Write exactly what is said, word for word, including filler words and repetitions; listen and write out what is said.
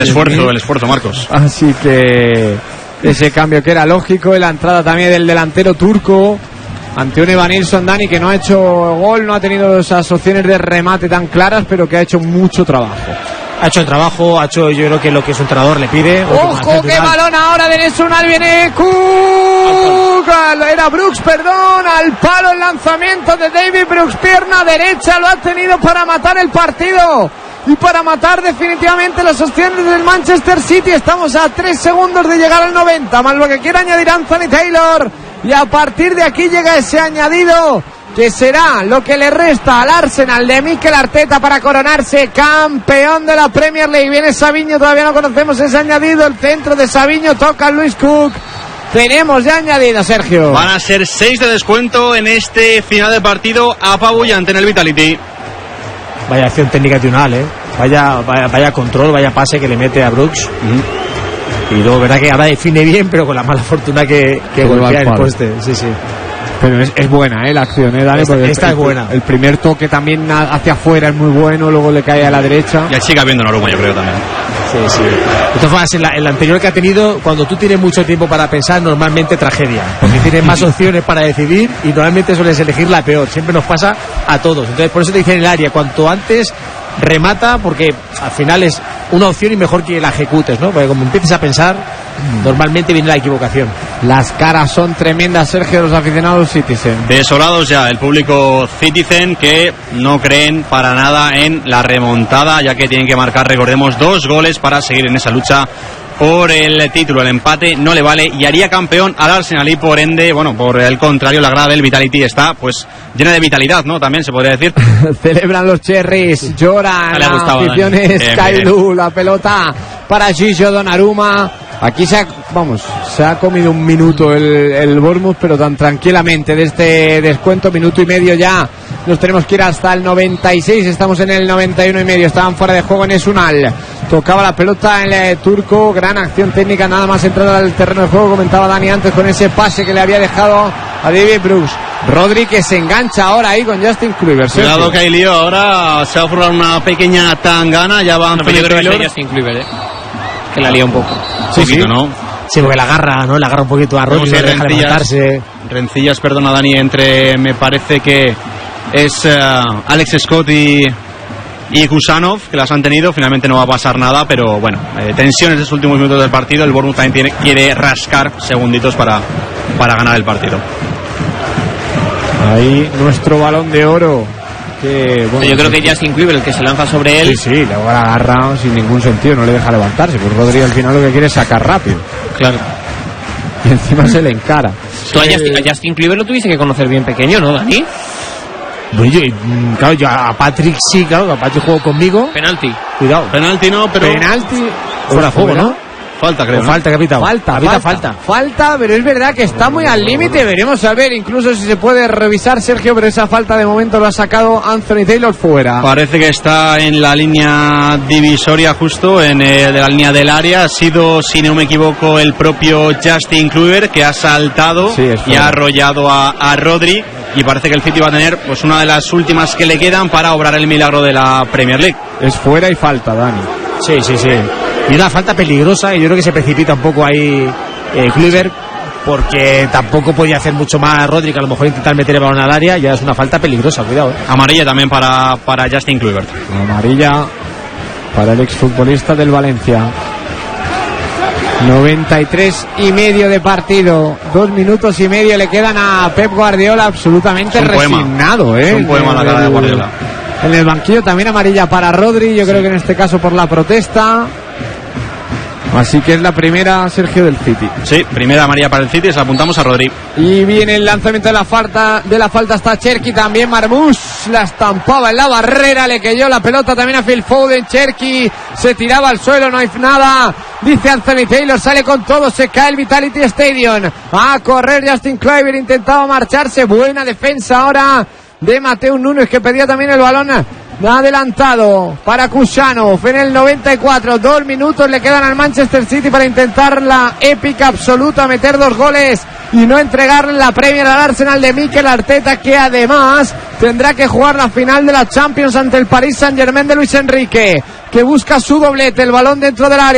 esfuerzo, el esfuerzo, Marcos. Así que ese cambio que era lógico, y la entrada también del delantero turco ante un Evanilson, Dani, que no ha hecho gol, no ha tenido esas opciones de remate tan claras, pero que ha hecho mucho trabajo. Ha hecho el trabajo, ha hecho, yo creo que lo que su entrenador le pide. ¡Ojo, qué balón ahora de Nesunal! Viene Cook, era Brooks, perdón, al palo el lanzamiento de David Brooks, pierna derecha, lo ha tenido para matar el partido y para matar definitivamente las opciones del Manchester City. Estamos a tres segundos de llegar al noventa, más lo que quiera añadir Anthony Taylor, y a partir de aquí llega ese añadido que será lo que le resta al Arsenal de Mikel Arteta para coronarse campeón de la Premier League. Viene Savinho, todavía no conocemos ese añadido, el centro de Savinho, toca Luis Cook. Tenemos ya añadido, Sergio. Van a ser seis de descuento en este final de partido apabullante en el Vitality. Vaya acción técnica de Unal, ¿eh? Vaya, vaya, vaya control, vaya pase que le mete a Brooks. Uh-huh. Y luego, verdad que ahora define bien, pero con la mala fortuna que, que golpea el poste. Sí, sí. Pero es, es buena, ¿eh? La acción, ¿eh, Dani? Esta, esta el, es buena. El, el primer toque también hacia afuera es muy bueno, luego le cae a la derecha. Y ahí sigue habiendo Naruma, yo creo también. Sí, sí. De todas formas, en la, en la anterior que ha tenido, cuando tú tienes mucho tiempo para pensar, normalmente tragedia. Porque tienes más opciones para decidir y normalmente sueles elegir la peor. Siempre nos pasa a todos. Entonces, por eso te dicen en el área, cuanto antes remata, porque al final es una opción y mejor que la ejecutes, ¿no? Porque como empieces a pensar, normalmente viene la equivocación. Las caras son tremendas, Sergio, de los aficionados Citizen. Desolados ya el público Citizen, que no creen para nada en la remontada, ya que tienen que marcar, recordemos, dos goles para seguir en esa lucha por el título. El empate no le vale y haría campeón al Arsenal, y por ende, bueno, por el contrario, la grada del Vitality está pues llena de vitalidad, ¿no? También se podría decir. Celebran los cherries, lloran las aficiones, Kailu, la pelota para Gigi Donnarumma. Aquí se ha, vamos, se ha comido un minuto el, el Bournemouth, pero tan tranquilamente de este descuento, minuto y medio ya. Nos tenemos que ir hasta el noventa y seis, estamos en el noventa y uno y medio, estaban fuera de juego en Esunal. Tocaba la pelota el eh, turco, gran acción técnica, nada más entrada al terreno de juego, comentaba Dani antes con ese pase que le había dejado a David Brooks. Rodri, que se engancha ahora ahí con Justin Kluivert. Cuidado que hay lío, ahora se va a formar una pequeña tangana, ya va. No, pero yo creo que es Justin Kluivert, ¿eh? Que la lía un poco. Sí, sí, ¿no? Sí, porque la agarra, ¿no? La agarra un poquito a Rodri, le deja levantarse. Rencillas, perdona Dani, entre, me parece que es uh, Alex Scott y, y Kusanov, que las han tenido. Finalmente no va a pasar nada, pero bueno, eh, tensiones de los últimos minutos del partido. El Bournemouth también tiene, quiere rascar segunditos para, para ganar el partido. Ahí nuestro balón de oro. Que, bueno, yo creo que Justin Kluivert, el que se lanza sobre él. Sí, sí, luego la agarra sin ningún sentido, no le deja levantarse. Pues Rodri al final lo que quiere es sacar rápido. Claro. Y encima se le encara. Tú a Justin, a Justin Kluivert lo tuviste que conocer bien pequeño, ¿no, Dani? Bueno, yo, claro, yo a Patrick sí, claro, a Patrick jugó conmigo. Penalti. Cuidado. Penalti no, pero. Penalti. Fuera de juego, ¿no? Falta, creo. ¿no? Falta, capitán. Falta, falta, falta. Falta, pero es verdad que está muy al límite. Veremos a ver, incluso si se puede revisar, Sergio, pero esa falta de momento lo ha sacado Anthony Taylor fuera. Parece que está en la línea divisoria, justo en eh, de la línea del área. Ha sido, si no me equivoco, el propio Justin Kluivert que ha saltado sí, y ha arrollado a, a Rodri. Y parece que el City va a tener pues una de las últimas que le quedan para obrar el milagro de la Premier League. Es fuera y falta, Dani. Sí, sí, sí. Y una falta peligrosa, y yo creo que se precipita un poco ahí eh, Kluivert, porque tampoco podía hacer mucho más Rodri, que a lo mejor intentar meter el balón al área. Ya es una falta peligrosa, cuidado. ¿eh? Amarilla también para, para Justin Kluivert. Amarilla para el exfutbolista del Valencia. noventa y tres y medio de partido, dos minutos y medio le quedan a Pep Guardiola, absolutamente resignado, ¿eh? Es un poema la cara de Guardiola. En el banquillo también amarilla para Rodri, yo sí. creo que en este caso por la protesta. Así que es la primera, Sergio, del City. Sí, primera amarilla para el City, se la apuntamos a Rodri. Y viene el lanzamiento de la falta, de la falta está Cherki también, Marmoush la estampaba en la barrera, le cayó la pelota también a Phil Foden, Cherki se tiraba al suelo, no hay nada, dice Anthony Taylor, sale con todo, se cae el Vitality Stadium, a correr Justin Kluivert, intentaba marcharse, buena defensa ahora de Mateus Nunes, que pedía también el balón adelantado para Kusanov en el noventa y cuatro, dos minutos le quedan al Manchester City para intentar la épica absoluta, meter dos goles y no entregarle la Premier al Arsenal de Mikel Arteta, que además tendrá que jugar la final de la Champions ante el Paris Saint-Germain de Luis Enrique, que busca su doblete, el balón dentro del área.